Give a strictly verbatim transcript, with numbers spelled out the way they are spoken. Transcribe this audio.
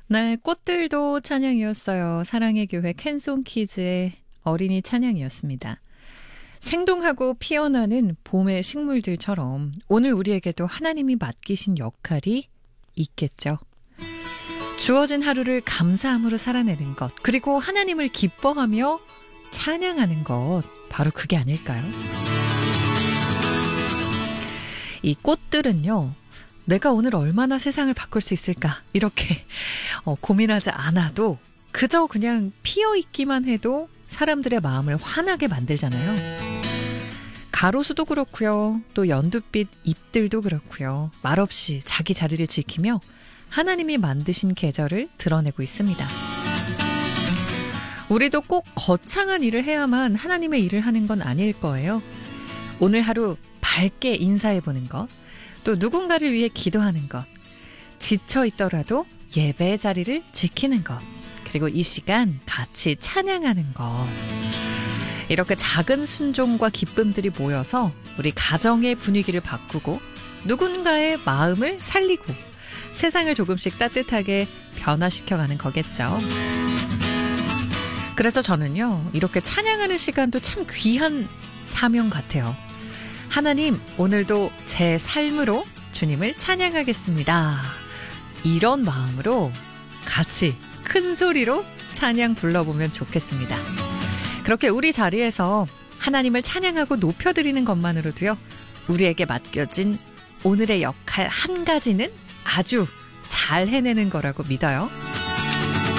네, 꽃들도 찬양이었어요. 사랑의 교회 캔송키즈의 어린이 찬양이었습니다. 생동하고 피어나는 봄의 식물들처럼 오늘 우리에게도 하나님이 맡기신 역할이 있겠죠. 주어진 하루를 감사함으로 살아내는 것, 그리고 하나님을 기뻐하며 찬양하는 것, 바로 그게 아닐까요? 이 꽃들은요, 내가 오늘 얼마나 세상을 바꿀 수 있을까 이렇게 어, 고민하지 않아도 그저 그냥 피어있기만 해도 사람들의 마음을 환하게 만들잖아요. 가로수도 그렇고요. 또 연두빛 잎들도 그렇고요. 말없이 자기 자리를 지키며 하나님이 만드신 계절을 드러내고 있습니다. 우리도 꼭 거창한 일을 해야만 하나님의 일을 하는 건 아닐 거예요. 오늘 하루 밝게 인사해보는 것, 또 누군가를 위해 기도하는 것, 지쳐있더라도 예배의 자리를 지키는 것, 그리고 이 시간 같이 찬양하는 것. 이렇게 작은 순종과 기쁨들이 모여서 우리 가정의 분위기를 바꾸고 누군가의 마음을 살리고 세상을 조금씩 따뜻하게 변화시켜가는 거겠죠. 그래서 저는요, 이렇게 찬양하는 시간도 참 귀한 사명 같아요. 하나님, 오늘도 제 삶으로 주님을 찬양하겠습니다. 이런 마음으로 같이 큰 소리로 찬양 불러보면 좋겠습니다. 그렇게 우리 자리에서 하나님을 찬양하고 높여드리는 것만으로도요, 우리에게 맡겨진 오늘의 역할 한 가지는 아주 잘 해내는 거라고 믿어요.